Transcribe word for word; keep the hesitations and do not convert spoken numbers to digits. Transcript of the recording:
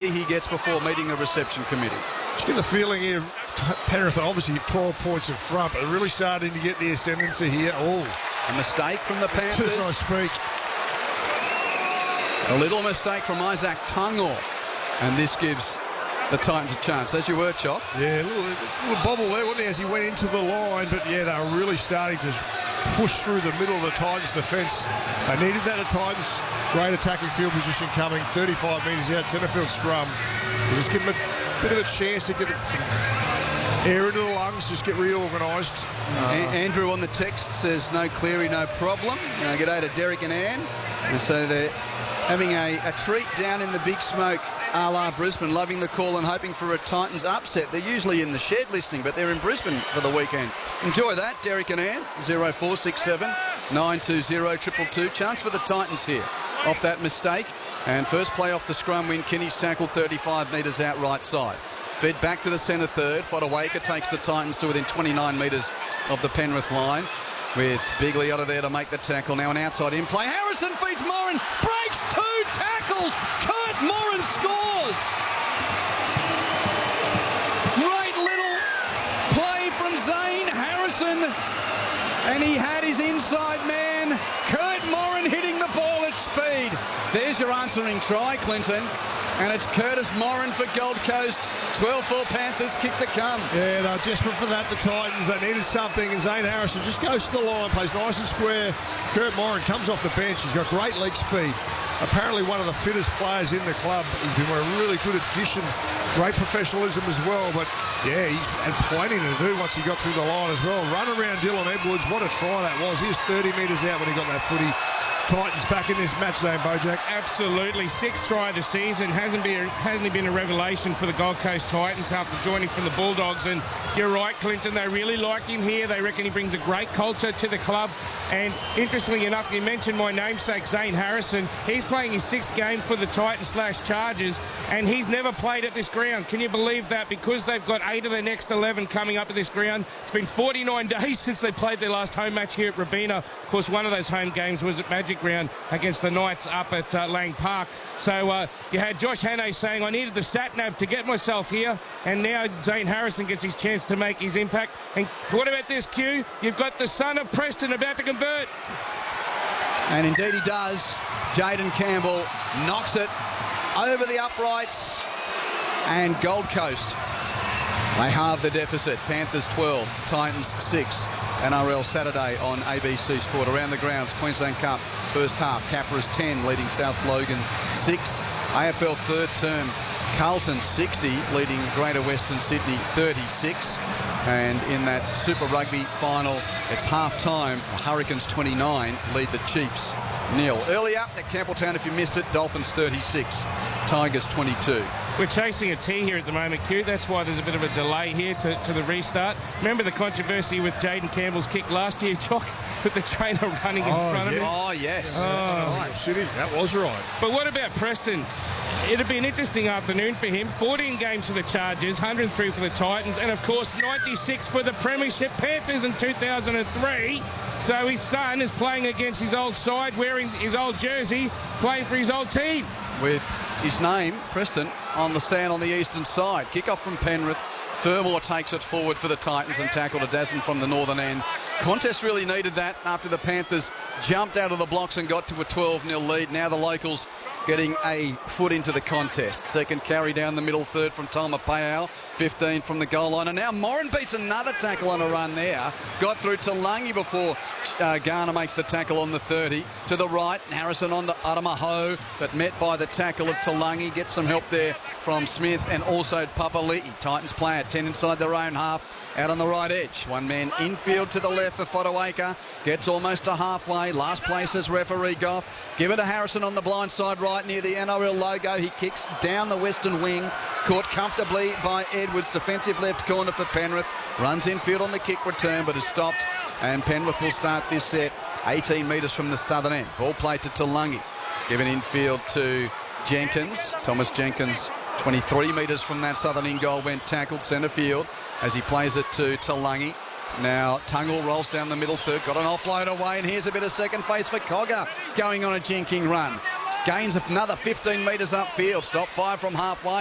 opportunity he gets before meeting the reception committee. Just get the feeling here, Penrith are obviously twelve points in front, but they're really starting to get the ascendancy here. Oh, a mistake from the Panthers. As I speak. A little mistake from Isaac Tungle, and this gives the Titans a chance. As you were, Chop. Yeah, a little, it's a little bobble there, wasn't it, as he went into the line, but yeah, they were really starting to push through the middle of the Titans' defence. They needed that. The Titans, great attacking field position coming, thirty-five metres out, centre field scrum. We'll just give them a bit of a chance to get some air into the lungs, just get reorganised. Uh, Andrew on the text says no Cleary, no problem. Uh, g'day to Derek and Ann. And so they're having a, a treat down in the Big Smoke a la Brisbane, loving the call and hoping for a Titans upset. They're usually in the shed listening, but they're in Brisbane for the weekend. Enjoy that, Derek and Ann. oh four six seven, nine two zero, two two two. Chance for the Titans here off that mistake. And first play off the scrum win, Kinney's tackle thirty-five metres out right side. Fed back to the centre third. Fodawaker takes the Titans to within twenty-nine metres of the Penrith line, with Bigley out of there to make the tackle. Now an outside in play. Harrison feeds Moran. Breaks two tackles. Kurt Moran scores. Great little play from Zane Harrison. And he had his inside man, Kurt Moran, hitting the ball at speed. There's your answering try, Clinton. And it's Curtis Moran for Gold Coast. twelve four Panthers, kick to come. Yeah, they're desperate for that, the Titans. They needed something, and Zane Harrison just goes to the line, plays nice and square. Kurt Moran comes off the bench. He's got great leg speed. Apparently one of the fittest players in the club. He's been a really good addition. Great professionalism as well. But, yeah, he had plenty to do once he got through the line as well. Run around Dylan Edwards. What a try that was. He was thirty metres out when he got that footy. Titans back in this match zone, Bojack. Absolutely. Sixth try of the season. Hasn't been, hasn't he been a revelation for the Gold Coast Titans after joining from the Bulldogs? And you're right, Clinton, they really liked him here. They reckon he brings a great culture to the club. And interestingly enough, you mentioned my namesake, Zane Harrison. He's playing his sixth game for the Titans slash Chargers, and he's never played at this ground. Can you believe that? Because they've got eight of the next eleven coming up at this ground. It's been forty-nine days since they played their last home match here at Robina. Of course, one of those home games was at Magic Round against the Knights up at uh, Lang Park. So uh, you had Josh Hannay saying, I needed the sat-nav to get myself here, and now Zane Harrison gets his chance to make his impact. And what about this, Q? You've got the son of Preston about to convert. And indeed he does. Jayden Campbell knocks it over the uprights, and Gold Coast, they halve the deficit. Panthers twelve, Titans six. N R L Saturday on A B C Sport. Around the grounds, Queensland Cup first half. Capras ten, leading South Logan six. A F L third term, Carlton sixty, leading Greater Western Sydney thirty-six. And in that Super Rugby final, it's half-time. Hurricanes twenty-nine lead the Chiefs nil. Earlier at Campbelltown, if you missed it, Dolphins thirty-six, Tigers twenty-two. We're chasing a tee here at the moment, Q. That's why there's a bit of a delay here to, to the restart. Remember the controversy with Jayden Campbell's kick last year, Jock, with the trainer running in oh, front yes. of him? Oh, yes. Oh. Right. City, that was right. But what about Preston? It'd be an interesting afternoon for him. fourteen games for the Chargers, one hundred three for the Titans, and of course ninety-six for the Premiership Panthers in two thousand three. So his son is playing against his old side, wearing his old jersey, playing for his old team. With his name, Preston, on the stand on the eastern side. Kick-off from Penrith. Fermor takes it forward for the Titans and tackle to Dazen from the northern end. Contest really needed that after the Panthers jumped out of the blocks and got to a twelve nil lead. Now the locals getting a foot into the contest. Second carry down the middle, third from Talma Payal, fifteen from the goal line. And now Moran beats another tackle on a run there. Got through to Langi before uh, Garner makes the tackle on the thirty. To the right, Harrison on to Adamaho, but met by the tackle of Talangi. Gets some help there from Smith and also Papali'i. Titans play at ten inside their own half. Out on the right edge. One man infield to the left for Fodawaker. Gets almost to halfway. Last place is referee Goff. Give it to Harrison on the blind side right near the N R L logo. He kicks down the western wing. Caught comfortably by Edwards. Defensive left corner for Penrith. Runs infield on the kick return but is stopped. And Penrith will start this set eighteen metres from the southern end. Ball played to Talangi. Given infield to Jenkins. Thomas Jenkins, twenty-three metres from that southern end goal, went tackled centre field as he plays it to Talangi. Now Tungle rolls down the middle third, got an offload away, and here's a bit of second face for Cogger going on a jinking run. Gains another fifteen metres upfield, stop five from halfway.